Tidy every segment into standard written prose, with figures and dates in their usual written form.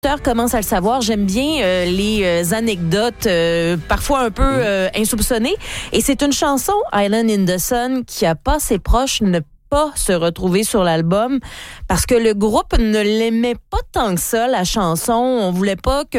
producteurs commencent à le savoir. J'aime bien les anecdotes, parfois un peu insoupçonnées. Et c'est une chanson, Island in the Sun, qui a pas ses proches ne pas se retrouver sur l'album parce que le groupe ne l'aimait pas tant que ça, la chanson. On voulait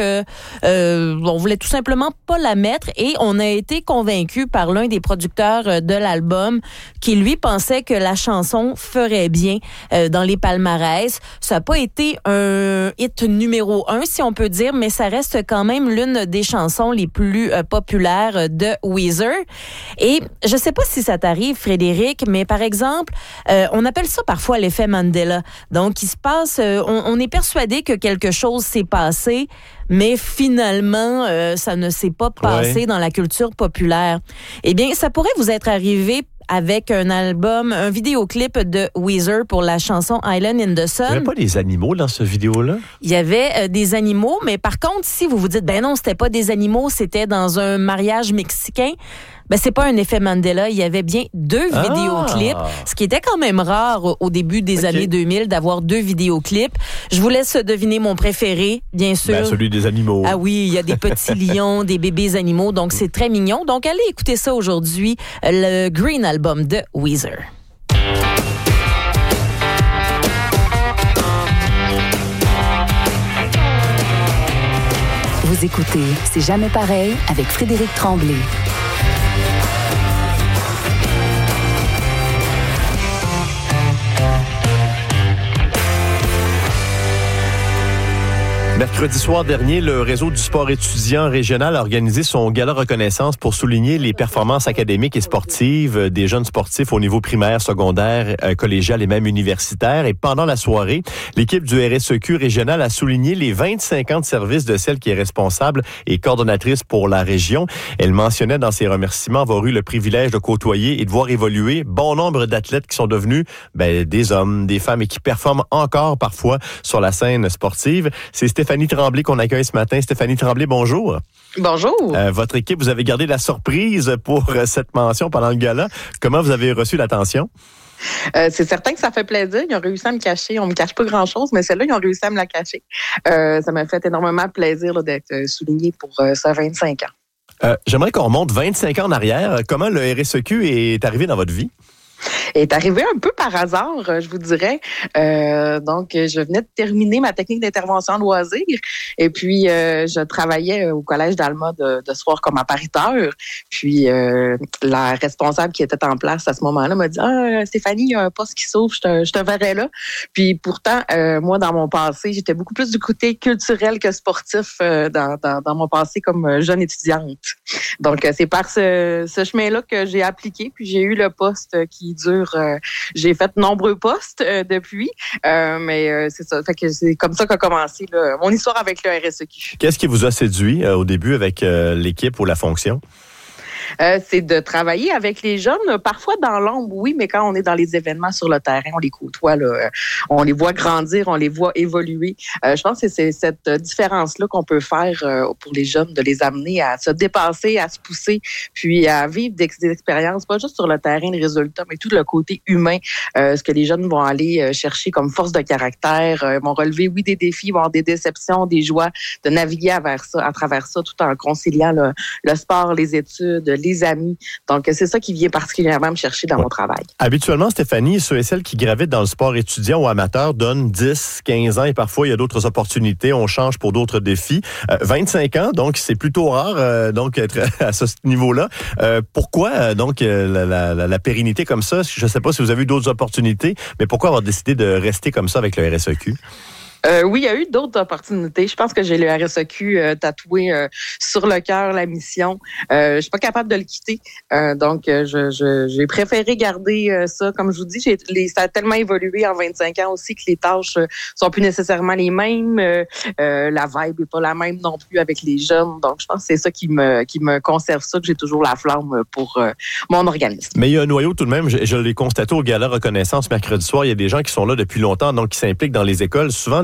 tout simplement pas la mettre et on a été convaincus par l'un des producteurs de l'album qui, lui, pensait que la chanson ferait bien dans les palmarès. Ça n'a pas été un hit numéro 1, si on peut dire, mais ça reste quand même l'une des chansons les plus populaires de Weezer. Et je sais pas si ça t'arrive, Frédéric, mais par exemple, on appelle ça parfois l'effet Mandela. Donc, il se passe, on est persuadé que quelque chose s'est passé, mais finalement, ça ne s'est pas passé dans la culture populaire. Eh bien, ça pourrait vous être arrivé avec un vidéoclip de Weezer pour la chanson Island in the Sun. Il n'y avait pas des animaux dans ce vidéo-là? Il y avait des animaux, mais par contre, si vous vous dites, ben non, c'était pas des animaux, c'était dans un mariage mexicain, ben c'est pas un effet Mandela. Il y avait bien 2 vidéoclips, ce qui était quand même rare au début des années 2000 d'avoir 2 vidéoclips. Je vous laisse deviner mon préféré, bien sûr. Ben, celui des animaux. Ah oui, il y a des petits lions, des bébés animaux, donc c'est très mignon. Donc allez écouter ça aujourd'hui, le Green Album de Weezer. Vous écoutez C'est jamais pareil avec Frédéric Tremblay. Mercredi soir dernier, le réseau du sport étudiant régional a organisé son gala reconnaissance pour souligner les performances académiques et sportives des jeunes sportifs au niveau primaire, secondaire, collégial et même universitaire. Et pendant la soirée, l'équipe du RSEQ régional a souligné les 25 ans de service de celle qui est responsable et coordonnatrice pour la région. Elle mentionnait dans ses remerciements avoir eu le privilège de côtoyer et de voir évoluer bon nombre d'athlètes qui sont devenus des hommes, des femmes et qui performent encore parfois sur la scène sportive. C'est Stéphanie Tremblay qu'on accueille ce matin. Stéphanie Tremblay, bonjour. Bonjour. Votre équipe, vous avez gardé la surprise pour cette mention pendant le gala. Comment vous avez reçu l'attention? C'est certain que ça fait plaisir. Ils ont réussi à me cacher. On me cache pas grand-chose, mais celle-là, ils ont réussi à me la cacher. Ça m'a fait énormément plaisir là, d'être souligné pour ça 25 ans. J'aimerais qu'on remonte 25 ans en arrière. Comment le RSEQ est arrivé dans votre vie? Est arrivé un peu par hasard, je vous dirais. Donc, je venais de terminer ma technique d'intervention en loisir et puis je travaillais au collège d'Alma de soir comme appariteur. Puis la responsable qui était en place à ce moment-là m'a dit « Ah, Stéphanie, il y a un poste qui s'ouvre, je te verrai là. » Puis pourtant, moi, dans mon passé, j'étais beaucoup plus du côté culturel que sportif dans mon passé comme jeune étudiante. Donc, c'est par ce chemin-là que j'ai appliqué puis j'ai eu le poste qui dure. J'ai fait nombreux postes depuis, mais c'est ça. Fait que c'est comme ça qu'a commencé là, mon histoire avec le RSEQ. Qu'est-ce qui vous a séduit au début avec l'équipe ou la fonction? C'est de travailler avec les jeunes, parfois dans l'ombre, oui, mais quand on est dans les événements sur le terrain, on les côtoie, là, on les voit grandir, on les voit évoluer. Je pense que c'est cette différence-là qu'on peut faire pour les jeunes, de les amener à se dépasser, à se pousser, puis à vivre des expériences, pas juste sur le terrain, les résultats, mais tout le côté humain, ce que les jeunes vont aller chercher comme force de caractère, vont relever, oui, des défis, vont avoir des déceptions, des joies, de naviguer à travers ça, tout en conciliant le sport, les études, les amis. Donc, c'est ça qui vient particulièrement me chercher dans mon travail. Habituellement, Stéphanie, ceux et celles qui gravitent dans le sport étudiant ou amateur donnent 10, 15 ans et parfois, il y a d'autres opportunités. On change pour d'autres défis. 25 ans, donc c'est plutôt rare donc être à ce niveau-là. Pourquoi donc la pérennité comme ça? Je ne sais pas si vous avez eu d'autres opportunités, mais pourquoi avoir décidé de rester comme ça avec le RSEQ? Oui, il y a eu d'autres opportunités. Je pense que j'ai le RSEQ tatoué sur le cœur, la mission. Je suis pas capable de le quitter. Donc, j'ai préféré garder ça. Comme je vous dis, ça a tellement évolué en 25 ans aussi que les tâches sont plus nécessairement les mêmes. La vibe est pas la même non plus avec les jeunes. Donc, je pense que c'est ça qui me conserve ça, que j'ai toujours la flamme pour mon organisme. Mais il y a un noyau tout de même. Je l'ai constaté au gala reconnaissance mercredi soir. Il y a des gens qui sont là depuis longtemps, donc qui s'impliquent dans les écoles. Souvent,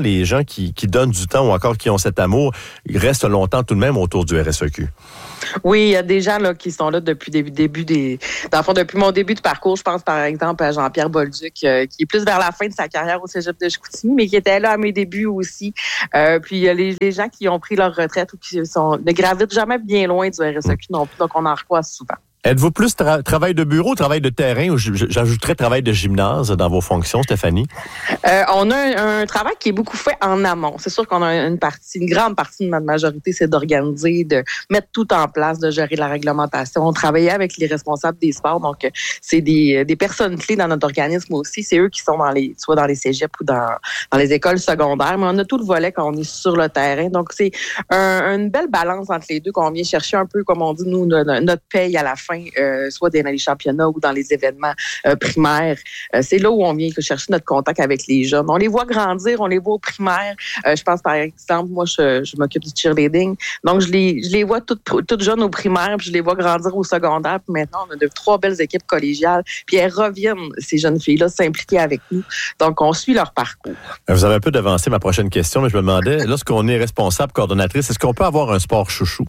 les gens qui donnent du temps ou encore qui ont cet amour restent longtemps tout de même autour du RSEQ. Oui, il y a des gens là qui sont là depuis depuis mon début de parcours. Je pense par exemple à Jean-Pierre Bolduc, qui est plus vers la fin de sa carrière au Cégep de Chicoutimi, mais qui était là à mes débuts aussi. Puis il y a les gens qui ont pris leur retraite ou qui ne gravitent jamais bien loin du RSEQ non plus, donc on en recroise souvent. Êtes-vous plus travail de bureau, travail de terrain, ou j'ajouterais travail de gymnase dans vos fonctions, Stéphanie? On a un travail qui est beaucoup fait en amont. C'est sûr qu'on a une grande partie de notre majorité, c'est d'organiser, de mettre tout en place, de gérer la réglementation. On travaillait avec les responsables des sports, donc c'est des personnes clés dans notre organisme aussi. C'est eux qui sont soit dans les cégeps ou dans les écoles secondaires, mais on a tout le volet quand on est sur le terrain. Donc c'est une belle balance entre les deux qu'on vient chercher un peu, comme on dit, nous, notre paye à la fin. Soit dans les championnats ou dans les événements primaires. C'est là où on vient chercher notre contact avec les jeunes. On les voit grandir, on les voit au primaire. Je pense par exemple, moi je m'occupe du cheerleading. Donc je les vois toutes jeunes au primaire, puis je les vois grandir au secondaire. Puis maintenant, on a 3 belles équipes collégiales. Puis elles reviennent, ces jeunes filles-là, s'impliquer avec nous. Donc on suit leur parcours. Vous avez un peu devancé ma prochaine question, mais je me demandais, lorsqu'on est responsable, coordonnatrice, est-ce qu'on peut avoir un sport chouchou?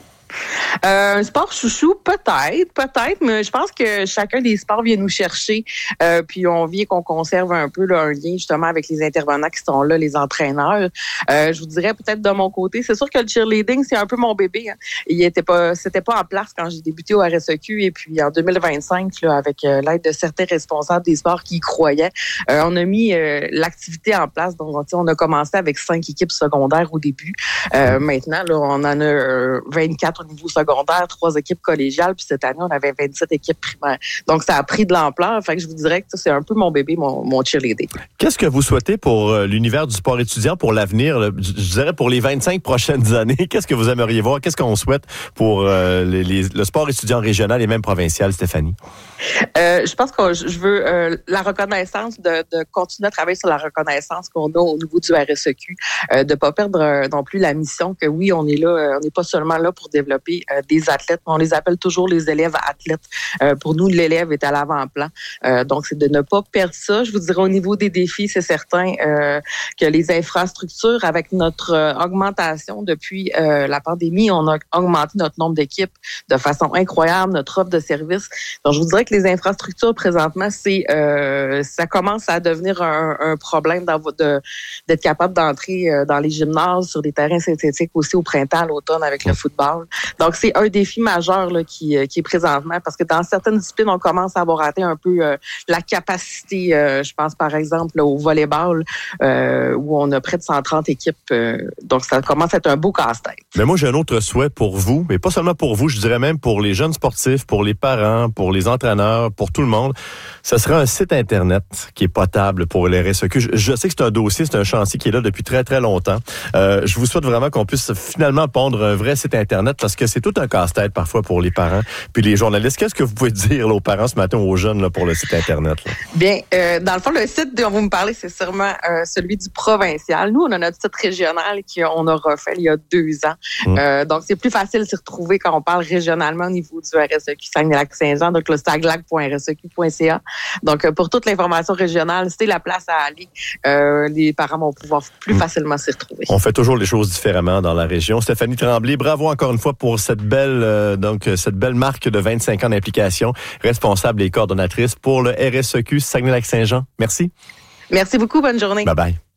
Un sport chouchou, peut-être, mais je pense que chacun des sports vient nous chercher, puis on vient qu'on conserve un peu là, un lien justement avec les intervenants qui sont là, les entraîneurs. Je vous dirais peut-être de mon côté, c'est sûr que le cheerleading, c'est un peu mon bébé. Hein. C'était pas en place quand j'ai débuté au RSEQ, et puis en 2025, là, avec l'aide de certains responsables des sports qui y croyaient, on a mis l'activité en place. Donc, on a commencé avec 5 équipes secondaires au début. Maintenant, là, on en a 24 au niveau secondaire, 3 équipes collégiales, puis cette année, on avait 27 équipes primaires. Donc, ça a pris de l'ampleur. Fait que je vous dirais que c'est un peu mon bébé, mon cheerleading. Qu'est-ce que vous souhaitez pour l'univers du sport étudiant pour l'avenir, je dirais pour les 25 prochaines années? Qu'est-ce que vous aimeriez voir? Qu'est-ce qu'on souhaite pour le sport étudiant régional et même provincial, Stéphanie? Je pense que je veux la reconnaissance, de continuer à travailler sur la reconnaissance qu'on a au niveau du RSEQ, de pas perdre non plus la mission que oui, on est là, on n'est pas seulement là pour développer des athlètes, mais on les appelle toujours les élèves athlètes. Pour nous, l'élève est à l'avant-plan. Donc, c'est de ne pas perdre ça. Je vous dirais au niveau des défis, c'est certain que les infrastructures, avec notre augmentation depuis la pandémie, on a augmenté notre nombre d'équipes de façon incroyable, notre offre de services. Donc, je vous dirais que les infrastructures, présentement, ça commence à devenir un problème d'être capable d'entrer dans les gymnases, sur des terrains synthétiques aussi au printemps, à l'automne avec le football. Donc, c'est un défi majeur là, qui est présentement, parce que dans certaines disciplines, on commence à avoir atteint un peu la capacité. Je pense par exemple là, au volleyball, où on a près de 130 équipes. Donc, ça commence à être un beau casse-tête. Mais moi, j'ai un autre souhait pour vous, mais pas seulement pour vous, je dirais même pour les jeunes sportifs, pour les parents, pour les entraîneurs, pour tout le monde. Ce sera un site Internet qui est potable pour les RSEQ. Je sais que c'est un dossier, c'est un chantier qui est là depuis très, très longtemps. Je vous souhaite vraiment qu'on puisse finalement pondre un vrai site Internet, parce que c'est tout un casse-tête parfois pour les parents puis les journalistes. Qu'est-ce que vous pouvez dire là, aux parents ce matin, aux jeunes là, pour le site Internet? Là? Bien, dans le fond, le site dont vous me parlez, c'est sûrement celui du provincial. Nous, on a notre site régional qu'on a refait il y a 2 ans. Donc, c'est plus facile de s'y retrouver quand on parle régionalement au niveau du RSEQ Saguenay-Lac-Saint-Jean, donc le staglac.rsq.ca. Donc, pour toute l'information régionale, c'est la place à aller. Les parents vont pouvoir plus facilement s'y retrouver. On fait toujours les choses différemment dans la région. Stéphanie Tremblay, bravo encore une fois pour cette belle marque de 25 ans d'implication, responsable et coordonnatrice pour le RSEQ Saguenay-Lac-Saint-Jean. Merci. Merci beaucoup. Bonne journée. Bye bye.